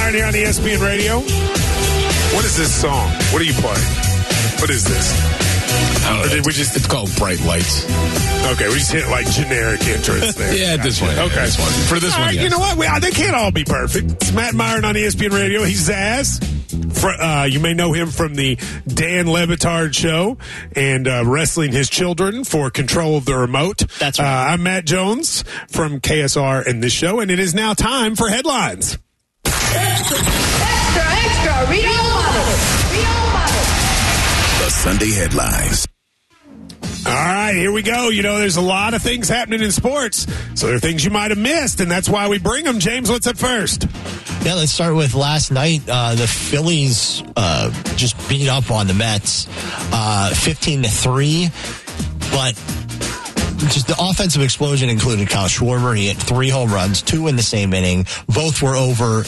Myron here on ESPN Radio. What is this song? What are you playing? What is this? Or did we just... It's called Bright Lights. Okay, we just hit like generic intros there. Yeah, this one. Okay. This one. For this all one, right, yes. You know what? They can't all be perfect. It's Matt Myron on ESPN Radio. He's Zaz. You may know him from the Dan Le Batard Show and Wrestling His Children for Control of the Remote. That's right. I'm Matt Jones from KSR and this show, and it is now time for headlines. Extra, read all about it. Read all about it. The Sunday headlines. All right, here we go. You know, there's a lot of things happening in sports, so there are things you might have missed, and that's why we bring them. James, what's up first? Yeah, let's start with last night. The Phillies just beat up on the Mets 15-3, but just the offensive explosion included Kyle Schwarber. He hit 3 home runs, 2 in the same inning. Both were over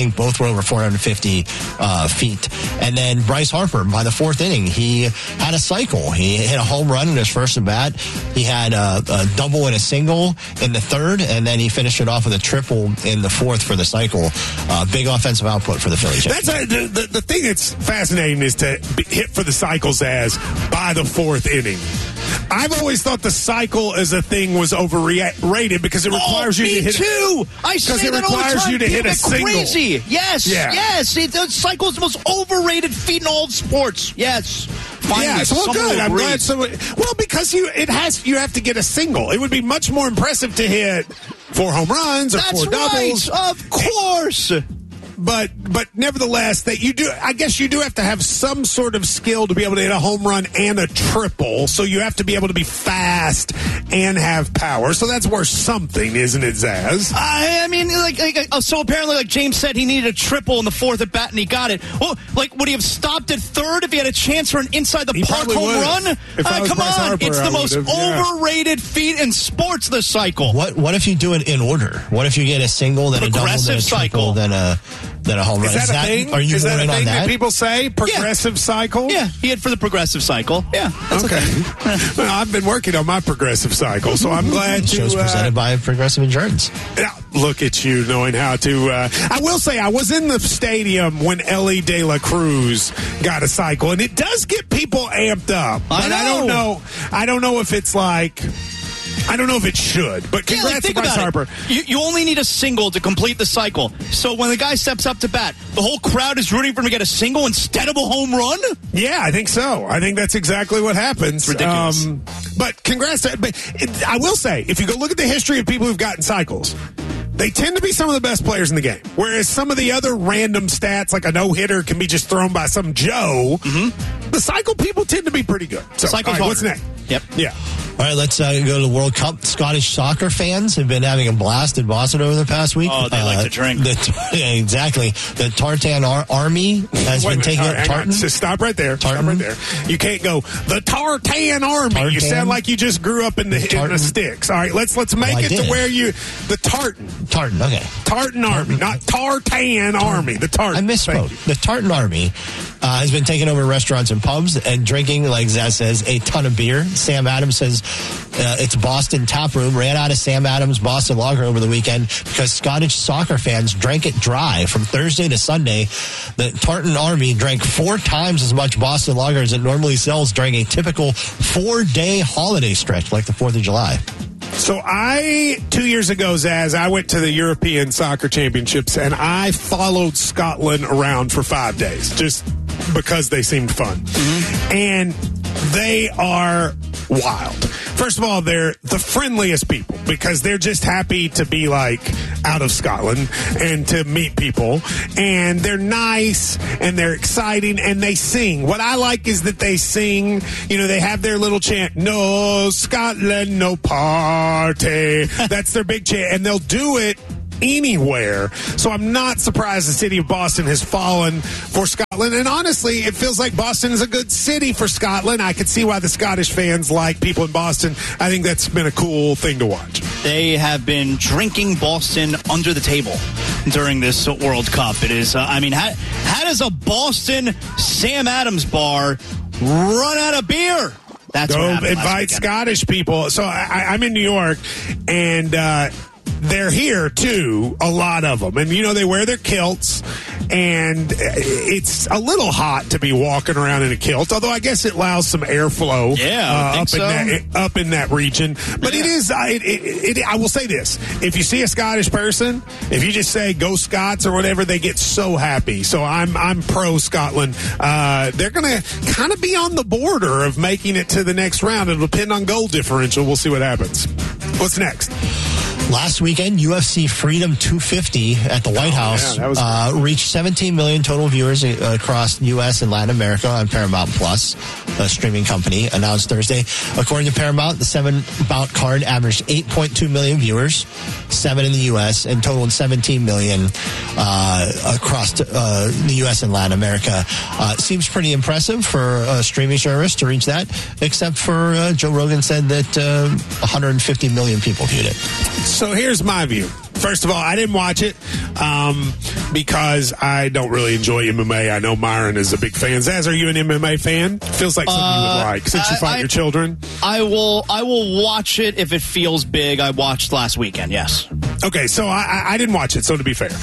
450 feet. And then Bryce Harper, by the 4th inning, he had a cycle. He hit a home run in his first at bat. He had a double and a single in the 3rd, and then he finished it off with a triple in the 4th for the cycle. Big offensive output for the Phillies. That's the thing that's fascinating is to hit for the cycles as by the 4th inning. I've always thought the cycle as a thing was overrated because it requires you to hit. Too. I say it that all the requires time. you to hit a People get single. crazy. Yes, Yeah. yes. The cycle is the most overrated feat in all sports. Yes. Finally, Yes, well, someone good. I'm agrees. glad. Because you have to get a single. It would be much more impressive to hit 4 home runs or That's 4 doubles. right. Of course. But nevertheless, that you do. I guess you do have to have some sort of skill to be able to hit a home run and a triple. So you have to be able to be fast and have power. So that's worth something, isn't it, Zaz? I mean, so apparently, like James said, he needed a triple in the 4th at bat, and he got it. Well, would he have stopped at 3rd if he had a chance for an inside the He park probably home would've. run? If I was Come Bryce on, Harper, it's I the most would've, yeah. overrated feat in sports. The cycle. What if you do it in order? What if you get a single, then a double, then a Progressive triple, cycle. then a home run? Is that a thing? Are you Is that going a on thing that? people say? Progressive cycle? Yeah, he hit for the progressive cycle. Yeah, that's Okay. Well, I've been working on my progressive cycle, so I'm glad to. Show's presented by Progressive Insurance. Yeah, look at you knowing how to. I will say I was in the stadium when Ellie De La Cruz got a cycle, and it does get people amped up. I But know. I don't know if it's like. I don't know if it should, but congrats to think Bryce about Harper. it. You only need a single to complete the cycle. So when the guy steps up to bat, the whole crowd is rooting for him to get a single instead of a home run? Yeah, I think so. I think that's exactly what happens. Ridiculous. But congrats. I will say, if you go look at the history of people who've gotten cycles, they tend to be some of the best players in the game. Whereas some of the other random stats, like a no-hitter, can be just thrown by some Joe. Mm-hmm. The cycle people tend to be pretty good. So, Cycle's all right, what's harder. next? Yep. Yeah. All right, let's go to the World Cup. Scottish soccer fans have been having a blast in Boston over the past week. Oh, they like to drink. Exactly. The Tartan Army has been taking All up right, hang on. Tartan. So stop right there. Tartan? Stop right there. You can't go the Tartan Army. Tartan? You sound like you just grew up in the Tartan? sticks. All right, let's make I it to did. where you the Tartan Okay. Tartan Army, not Tartan Army. The Tartan. I misspoke. The Tartan Army has been taking over restaurants and pubs and drinking, like Zaz says, a ton of beer. Sam Adams says it's Boston Tap Room ran out of Sam Adams Boston Lager over the weekend because Scottish soccer fans drank it dry from Thursday to Sunday. The Tartan Army drank 4 times as much Boston Lager as it normally sells during a typical 4-day holiday stretch like the 4th of July. So 2 years ago, Zaz, I went to the European Soccer Championships and I followed Scotland around for 5 days just because they seemed fun. Mm-hmm. And they are wild. First of all, they're the friendliest people because they're just happy to be like out of Scotland and to meet people. And they're nice and they're exciting and they sing. What I like is that they sing, they have their little chant, no Scotland, no party. That's their big chant. And they'll do it anywhere. So I'm not surprised the city of Boston has fallen for Scotland. And honestly, it feels like Boston is a good city for Scotland. I could see why the Scottish fans like people in Boston. I think that's been a cool thing to watch. They have been drinking Boston under the table during this World Cup. It is, how does a Boston Sam Adams bar run out of beer? That's Go what happened last invite weekend. Scottish people. So I'm in New York, and they're here too, a lot of them. And, they wear their kilts, and it's a little hot to be walking around in a kilt, although I guess it allows some airflow up in that region. But it is, I will say this, if you see a Scottish person, if you just say, go Scots or whatever, they get so happy. So I'm pro Scotland. They're going to kind of be on the border of making it to the next round. It'll depend on goal differential. We'll see what happens. What's next? Last weekend, UFC Freedom 250 at the White House reached 17 million total viewers across U.S. and Latin America on Paramount Plus, a streaming company, announced Thursday. According to Paramount, the 7-bout card averaged 8.2 million viewers, 7 in the U.S., and totaled 17 million across the U.S. and Latin America. Seems pretty impressive for a streaming service to reach that, except for Joe Rogan said that 150 million people viewed it. So here's my view. First of all, I didn't watch it because I don't really enjoy MMA. I know Myron is a big fan. Zaz, are you an MMA fan? Feels like something you would like since you fight your children. I will watch it if it feels big. I watched last weekend, yes. Okay, so I didn't watch it, so to be fair.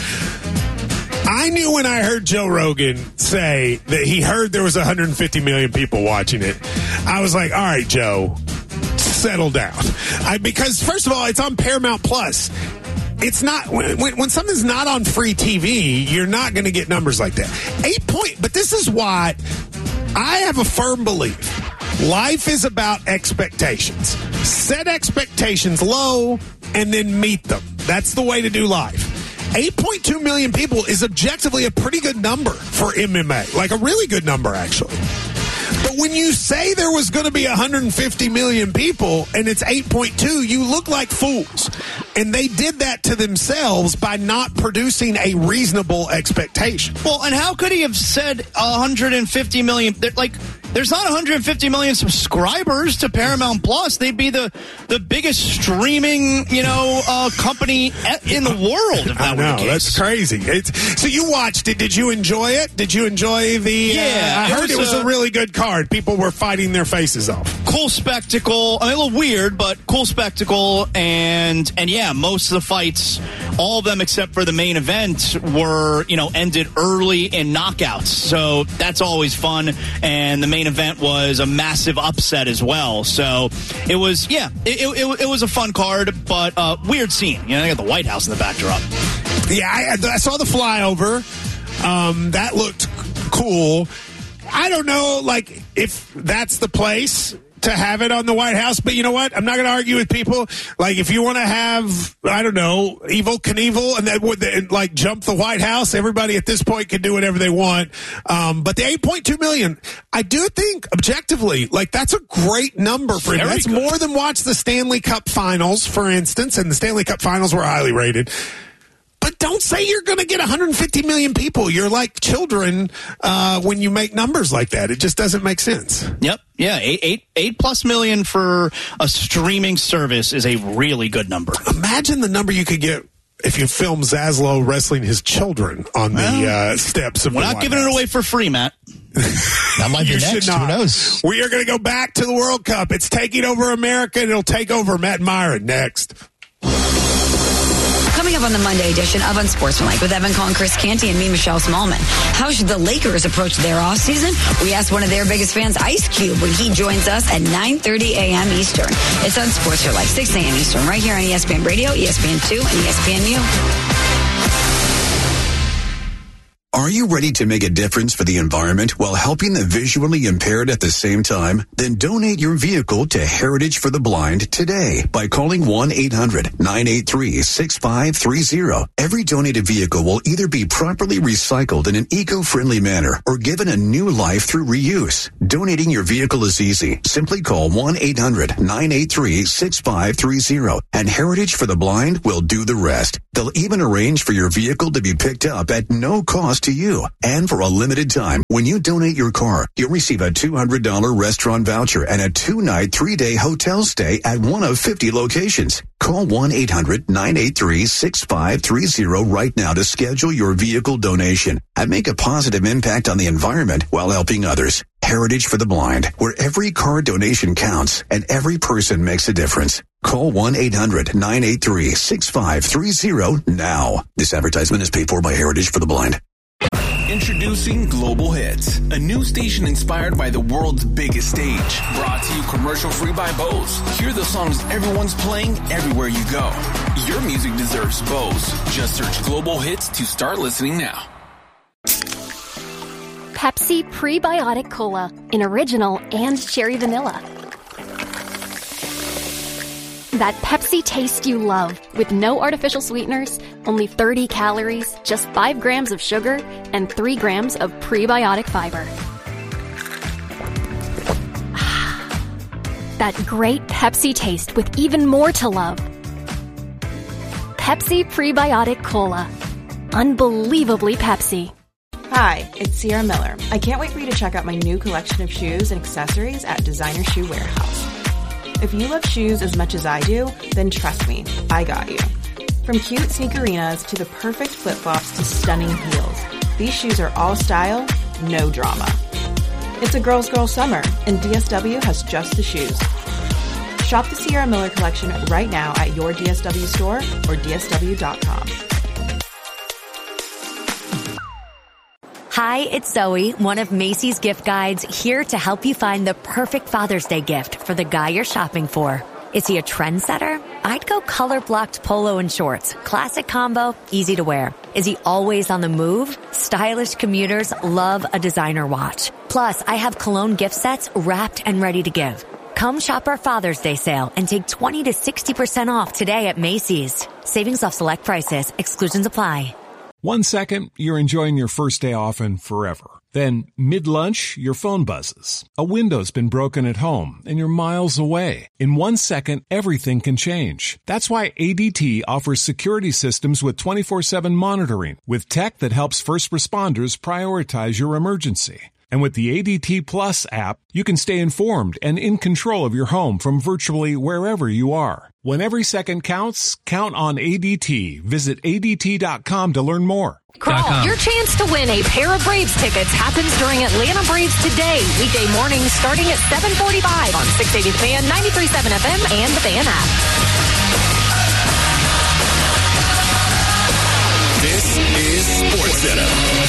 I knew when I heard Joe Rogan say that he heard there was 150 million people watching it. I was like, all right, Joe, settle down. Because first of all, it's on Paramount Plus. It's not when something's not on free TV, you're not going to get numbers like that. But this is why I have a firm belief. Life is about expectations. Set expectations low and then meet them. That's the way to do life. 8.2 million people is objectively a pretty good number for MMA. Like a really good number, actually. But when you say there was going to be 150 million people and it's 8.2, you look like fools. And they did that to themselves by not producing a reasonable expectation. Well, and how could he have said 150 million? There's not 150 million subscribers to Paramount Plus. They'd be the biggest streaming, company in the world. If that were the case. That's crazy. So you watched it. Did you enjoy it? Did you enjoy the? Yeah, I heard it was a really good card. People were fighting their faces off. Cool spectacle. I mean, a little weird, but cool spectacle. And yeah, most of the fights, all of them except for the main event, were ended early in knockouts. So that's always fun. And the main event was a massive upset as well. So it was, it was a fun card, but weird scene. They got the White House in the backdrop. Yeah, I saw the flyover. That looked cool. I don't know, if that's the place to have it on the White House, but you know what? I'm not going to argue with people. If you want to have, I don't know, Evel Knievel and then jump the White House, everybody at this point can do whatever they want. But the 8.2 million, I do think objectively, that's a great number for him. That's more than watch the Stanley Cup Finals, for instance, and the Stanley Cup Finals were highly rated. But don't say you're going to get 150 million people. You're like children when you make numbers like that. It just doesn't make sense. Yep. Yeah. 8+ million for a streaming service is a really good number. Imagine the number you could get if you film Zaslow wrestling his children on the steps of the White House. We're not giving it away for free, Matt. That might be next. Who knows? We are going to go back to the World Cup. It's taking over America, and it'll take over Matt and Myron next. Coming up on the Monday edition of Unsportsmanlike with Evan Cohen, Chris Canty, and me, Michelle Smallman. How should the Lakers approach their offseason? We asked one of their biggest fans, Ice Cube, when he joins us at 9:30 a.m. Eastern. It's Unsportsmanlike, 6 a.m. Eastern, right here on ESPN Radio, ESPN2, and ESPNU. Are you ready to make a difference for the environment while helping the visually impaired at the same time? Then donate your vehicle to Heritage for the Blind today by calling 1-800-983-6530. Every donated vehicle will either be properly recycled in an eco-friendly manner or given a new life through reuse. Donating your vehicle is easy. Simply call 1-800-983-6530 and Heritage for the Blind will do the rest. They'll even arrange for your vehicle to be picked up at no cost to you. And for a limited time, when you donate your car, you'll receive a $200 restaurant voucher and a 2-night, 3-day hotel stay at one of 50 locations. Call 1-800-983-6530 right now to schedule your vehicle donation. and make a positive impact on the environment while helping others. Heritage for the Blind, where every car donation counts and every person makes a difference. Call 1-800-983-6530 now. This advertisement is paid for by Heritage for the Blind. Introducing Global Hits, a new station inspired by the world's biggest stage. Brought to you commercial-free by Bose. Hear the songs everyone's playing everywhere you go. Your music deserves Bose. Just search Global Hits to start listening now. Pepsi Prebiotic Cola in original and cherry vanilla. That Pepsi taste you love, with no artificial sweeteners, only 30 calories, just 5 grams of sugar, and 3 grams of prebiotic fiber. That great Pepsi taste with even more to love. Pepsi Prebiotic Cola. Unbelievably Pepsi. Hi, it's Sierra Miller. I can't wait for you to check out my new collection of shoes and accessories at Designer Shoe Warehouse. If you love shoes as much as I do, then trust me, I got you. From cute sneakerinas to the perfect flip-flops to stunning heels, these shoes are all style, no drama. It's a girl's girl summer, and DSW has just the shoes. Shop the Sierra Miller collection right now at your DSW store or dsw.com. Hi, it's Zoe, one of Macy's gift guides, here to help you find the perfect Father's Day gift for the guy you're shopping for. Is he a trendsetter? I'd go color-blocked polo and shorts. Classic combo, easy to wear. Is he always on the move? Stylish commuters love a designer watch. Plus, I have cologne gift sets wrapped and ready to give. Come shop our Father's Day sale and take 20 to 60% off today at Macy's. Savings off select prices. Exclusions apply. 1 second, you're enjoying your first day off and forever. Then, mid-lunch, your phone buzzes. A window's been broken at home and you're miles away. In 1 second, everything can change. That's why ADT offers security systems with 24/7 monitoring, with tech that helps first responders prioritize your emergency. And with the ADT Plus app, you can stay informed and in control of your home from virtually wherever you are. When every second counts, count on ADT. Visit ADT.com to learn more. Crawl, your chance to win a pair of Braves tickets happens during Atlanta Braves Today, weekday mornings starting at 7:45 on 680 The Fan, 93.7 FM, and the Fan app. This is SportsCenter.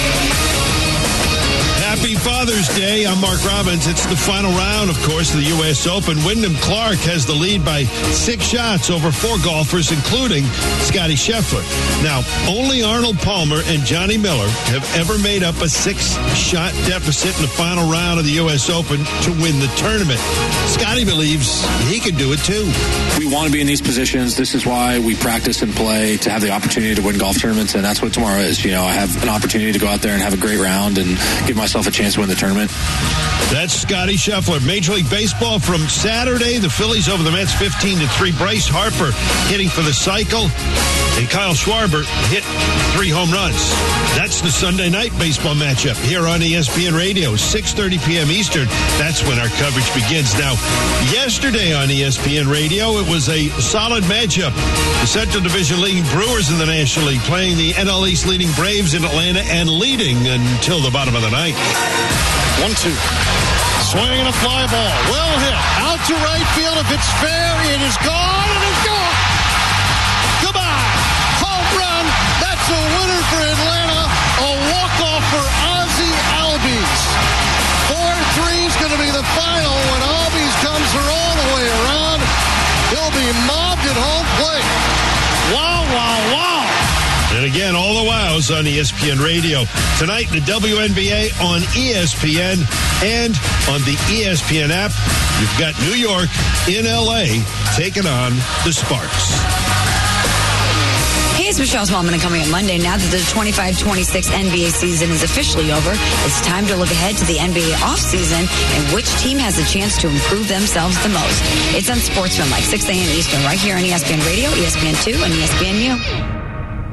Happy Father's Day. I'm Mark Robbins. It's the final round, of course, of the U.S. Open. Wyndham Clark has the lead by 6 shots over 4 golfers, including Scottie Scheffler. Now, only Arnold Palmer and Johnny Miller have ever made up a 6-shot deficit in the final round of the U.S. Open to win the tournament. Scottie believes he can do it, too. We want to be in these positions. This is why we practice and play, to have the opportunity to win golf tournaments, and that's what tomorrow is. You know, I have an opportunity to go out there and have a great round and give myself a chance to win the tournament. That's Scottie Scheffler. Major League Baseball from Saturday. The Phillies over the Mets 15-3. Bryce Harper hitting for the cycle. And Kyle Schwarber hit 3 home runs. That's the Sunday night baseball matchup here on ESPN Radio, 6:30 p.m. Eastern. That's when our coverage begins. Now, yesterday on ESPN Radio, it was a solid matchup. The Central Division leading Brewers in the National League playing the NL East leading Braves in Atlanta and leading until the bottom of the ninth. 1-2. Swinging a fly ball. Well hit. Out to right field. If it's fair, it is gone. It is gone. Goodbye. Home run. That's a winner for Atlanta. A walk-off for Ozzie Albies. 4-3 is going to be the final when Albies comes all the way around. He'll be mobbed at home plate. Wow, wow, wow. And again, all the wows on ESPN Radio. Tonight, the WNBA on ESPN and on the ESPN app. You've got New York in LA taking on the Sparks. Hey, it's Michelle Smallman, and coming up Monday, now that the 25-26 NBA season is officially over, it's time to look ahead to the NBA offseason and which team has a chance to improve themselves the most. It's on Sportsman, like 6 a.m. Eastern, right here on ESPN Radio, ESPN2, and ESPNU.